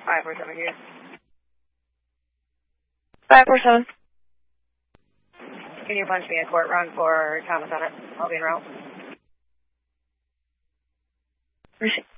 547 here. 547. Can you punch me a court run for Thomas Bennett? I'll be in route. Receive.